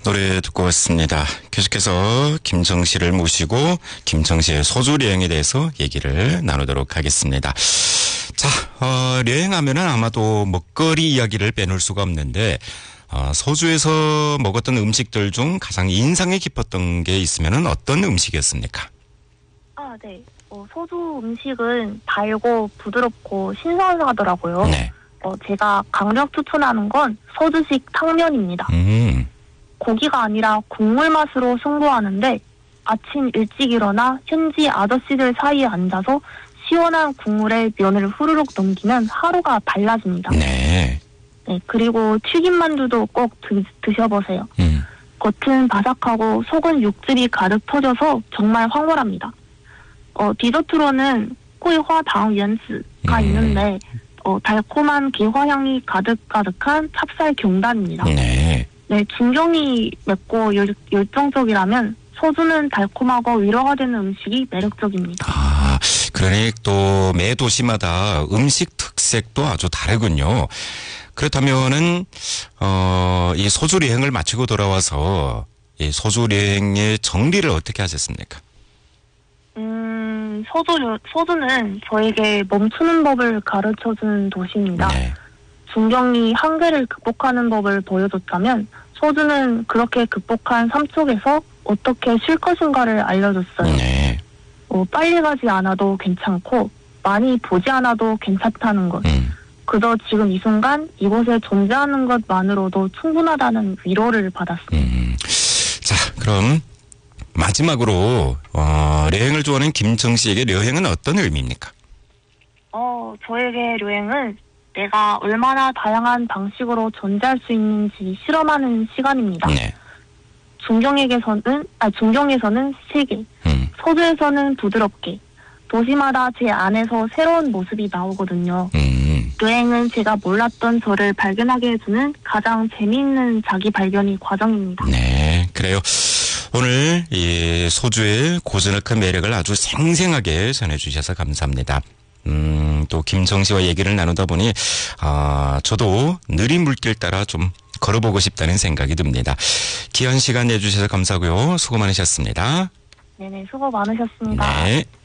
노래 듣고 왔습니다. 계속해서 김정씨를 모시고 김정씨의 소주여행에 대해서 얘기를 나누도록 하겠습니다. 자, 여행하면은 아마도 먹거리 이야기를 빼놓을 수가 없는데 소주에서 먹었던 음식들 중 가장 인상이 깊었던 게 있으면은 어떤 음식이었습니까? 네. 소주 음식은 달고 부드럽고 신선하더라고요. 네. 제가 강력 추천하는 건 소주식 탕면입니다. 고기가 아니라 국물 맛으로 승부하는데 아침 일찍 일어나 현지 아저씨들 사이에 앉아서 시원한 국물에 면을 후루룩 넘기면 하루가 달라집니다. 네. 네, 그리고 튀김만두도 꼭 드셔보세요. 겉은 바삭하고 속은 육즙이 가득 터져서 정말 황홀합니다. 디저트로는 꾸이화 당연스가 있는데 달콤한 개화향이 가득가득한 찹쌀 경단입니다. 네. 네, 중경이 맵고 열정적이라면 소주는 달콤하고 위로가 되는 음식이 매력적입니다. 그러니 또 매 도시마다 음식 특색도 아주 다르군요. 그렇다면은 이 소주 여행을 마치고 돌아와서 이 소주 여행의 정리를 어떻게 하셨습니까? 소주는 저에게 멈추는 법을 가르쳐준 도시입니다. 네. 중경이 한계를 극복하는 법을 보여줬다면 소주는 그렇게 극복한 삶 속에서 어떻게 쉴 것인가를 알려줬어요. 네. 빨리 가지 않아도 괜찮고 많이 보지 않아도 괜찮다는 것. 그저 지금 이 순간 이곳에 존재하는 것만으로도 충분하다는 위로를 받았습니다. 자, 그럼 마지막으로 여행을 좋아하는 김정 씨에게 여행은 어떤 의미입니까? 저에게 여행은 내가 얼마나 다양한 방식으로 존재할 수 있는지 실험하는 시간입니다. 네. 중경에서는 세게, 소주에서는 부드럽게, 도시마다 제 안에서 새로운 모습이 나오거든요. 여행은 제가 몰랐던 저를 발견하게 해주는 가장 재미있는 자기 발견이 과정입니다. 네, 그래요. 오늘 이 소주의 고즈넉한 매력을 아주 생생하게 전해주셔서 감사합니다. 또 김정 씨와 얘기를 나누다 보니 저도 느린 물길 따라 좀 걸어보고 싶다는 생각이 듭니다. 귀한 시간 내주셔서 감사하고요. 수고 많으셨습니다. 네네, 수고 많으셨습니다. 네.